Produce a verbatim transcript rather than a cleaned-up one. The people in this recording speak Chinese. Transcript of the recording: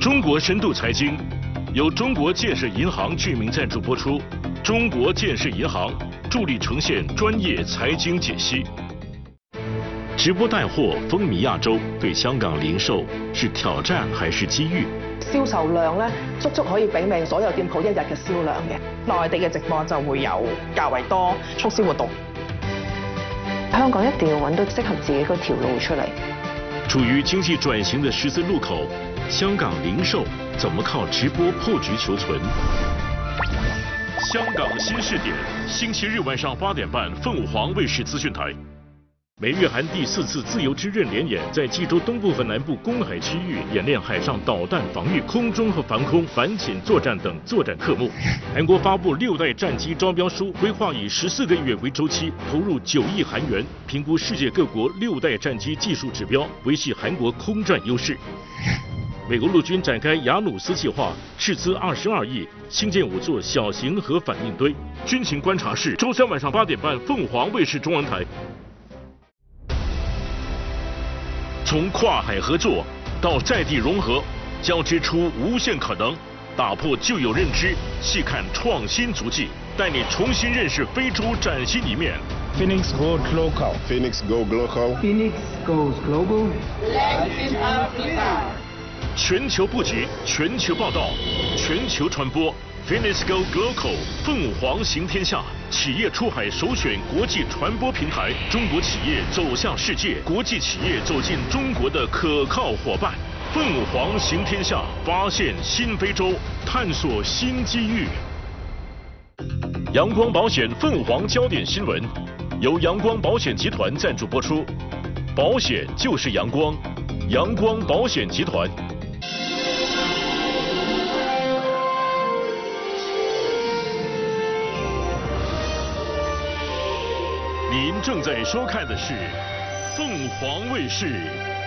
中国深度财经由中国建设银行居民赞助播出。中国建设银行助力呈现专业财经解析。直播帶貨風靡亞洲，對香港零售是挑戰還是機遇？ 銷售量咧，足足可以媲美所有店鋪一日嘅銷量嘅。內地嘅直播就會有較為多促銷活動。 香港一定要揾到適合自己嗰條路出嚟。 處於經濟轉型的十字路口，香港零售怎麼靠直播破局求存？香港新視點，星期日晚上八點半，鳳凰衛視資訊台。美日韓第四次自由之刃聯演在濟州東部和南部公海區域演練海上導彈防禦、空中和防空反潛作戰等作戰科目。韓國發布六代戰機招標書，規劃以十四個月為週期，投入九億韓元，評估世界各國六代戰機技術指標，維繫韓國空戰優勢。美國陸軍展開雅努斯計劃，斥資二十二億興建五座小型核反應堆。軍情觀察室，周三晚上八點半，鳳凰衛視中文台。從跨海合作到在地融合，交織出無限可能，打破舊有認知，細看創新足跡，帶你重新認識非洲嶄新一面。 Phoenix Goes Global. Phoenix Go Global. Phoenix Goes Global. Latin Africa. 全球布局，全球報道，全球傳播。Phoenix Go Global， 鳳凰行天下，企業出海首選國際傳播平台，中國企業走向世界，國際企業走進中國的可靠夥伴。鳳凰行天下，發現新非洲，探索新機遇。陽光保險鳳凰焦點新聞，由陽光保險集團贊助播出。保險就是陽光，陽光保險集團。您正在收看的是凤凰卫视